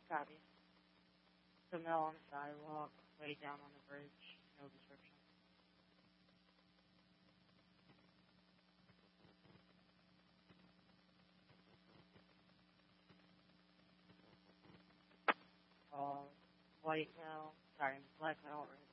Copy. The mill on the sidewalk, way down on the bridge, no description. White mill, sorry, black mill,